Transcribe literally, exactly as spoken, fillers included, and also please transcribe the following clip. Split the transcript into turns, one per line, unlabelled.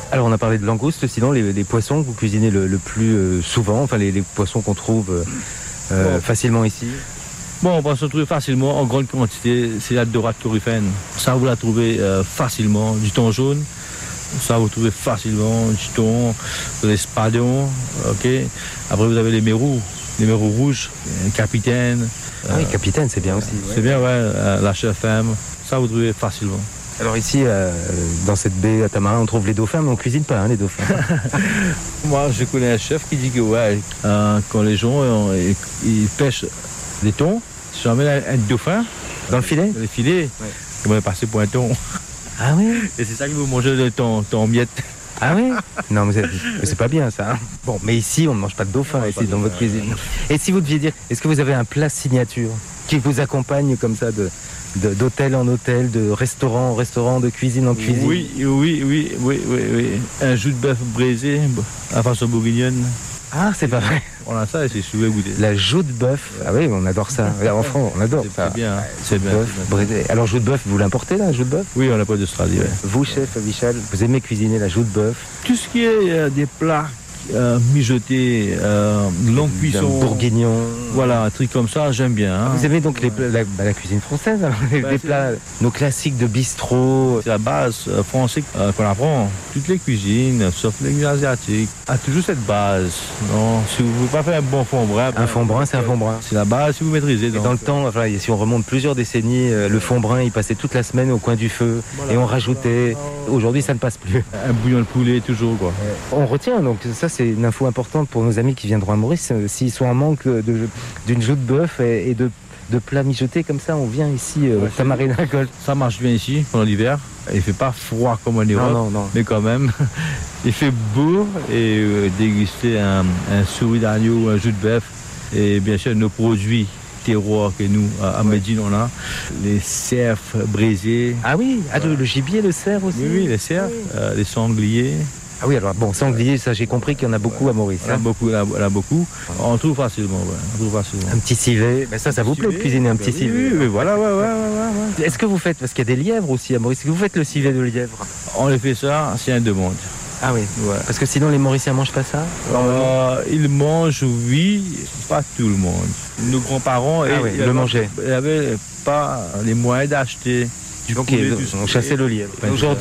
Alors on a parlé de langoustes, sinon les, les poissons que vous cuisinez le, le plus euh, souvent, enfin les, les poissons qu'on trouve euh, bon. facilement ici.
Bon, on peut se trouver facilement en grande quantité, c'est la dorade coryphène. Ça, vous la trouvez euh, facilement. Du thon jaune, ça, vous trouvez facilement. Du thon, les spadons, ok. Après, vous avez les mérous, les mérous rouges, capitaine.
Ah oui, capitaine, c'est bien aussi.
C'est ouais. bien, ouais, euh, la chef femme. Ça, vous trouvez facilement.
Alors ici, euh, dans cette baie à Tamarin, on trouve les dauphins, mais on ne cuisine pas hein, les dauphins.
Moi, je connais un chef qui dit que ouais, euh, quand les gens euh, ils pêchent des thons, si j'emmène un, un dauphin
dans le filet,
dans le filet, ouais. Ils vont passer pour un thon.
Ah oui.
Et c'est ça qu'ils vont manger le thon, thon en miettes.
Ah oui. Non, mais c'est, mais c'est pas bien ça. Hein. Bon, mais ici, on ne mange pas de dauphin ici dans votre cuisine. Et si vous deviez dire, est-ce que vous avez un plat signature qui vous accompagne comme ça de De, d'hôtel en hôtel, de restaurant en restaurant, de cuisine en cuisine.
Oui, oui, oui, oui, oui, oui. Un jus de bœuf braisé à façon bourguignonne.
Ah, c'est pas vrai.
On a ça et c'est souvent goûté.
La joue de bœuf. Ah oui, on adore ça. En France, on adore
c'est,
ça.
C'est bien, c'est bien.
Bœuf braisé. Alors, joue de bœuf, vous l'importez là, joue de bœuf?
Oui, on l'a pas d'Australie. Ouais.
Vous, chef Vichal, vous aimez cuisiner la joue de bœuf?
Tout ce qui est euh, des plats Euh, mijoté, euh, longue cuisson,
bourguignon,
voilà, un truc comme ça, j'aime bien. Hein.
Vous aimez donc les plats, la, bah, la cuisine française, alors, les, bah, les plats, nos classiques de bistrot.
C'est la base euh, française euh, qu'on apprend. Toutes les cuisines, sauf les asiatiques, a toujours cette base. Non, si vous ne pouvez pas faire un bon fond brun,
un fond brun, c'est un fond brun.
C'est la base si vous maîtrisez.
Donc. Dans le temps, enfin, si on remonte plusieurs décennies, euh, le fond brun, il passait toute la semaine au coin du feu, voilà, et on rajoutait. Voilà. Aujourd'hui, ça ne passe plus.
Un bouillon de poulet toujours, quoi.
On retient donc ça. C'est une info importante pour nos amis qui viendront à Maurice. S'ils sont en manque de, d'une joue de bœuf et, et de, de plats mijotés comme ça, on vient ici euh, ouais, Tamarin Golf.
Ça marche bien ici pendant l'hiver. Il fait pas froid comme en Europe,
non, non, non.
mais quand même, il fait beau et euh, déguster un, un souris d'agneau, un jus de bœuf et bien sûr nos produits terroirs que nous à, à ouais. Médine on a, les cerfs braisés.
Ah oui, ah, le, le gibier, le cerf aussi.
Oui, oui, les cerfs, oui. euh, les sangliers.
Ah oui, alors bon, sanglier, ça j'ai compris qu'il y en a beaucoup à Maurice.
Il y en a beaucoup, il y en a beaucoup. On trouve facilement, ouais. On trouve facilement.
Un petit civet, mais ça, ça vous plaît de cuisiner un petit
oui,
civet?
Oui, oui, voilà, ouais, ouais, ouais, ouais.
Est-ce que vous faites, parce qu'il y a des lièvres aussi à Maurice, est-ce que vous faites le civet de lièvre?
On les fait ça, c'est un demande.
Ah oui, ouais. Parce que sinon les Mauriciens mangent pas ça?
euh, Ils mangent, oui, pas tout le monde. Nos grands-parents,
ah oui, le mangeaient.
Ils n'avaient pas les moyens d'acheter du
poulet. Donc, on chassait le lièvre. Aujourd'hui,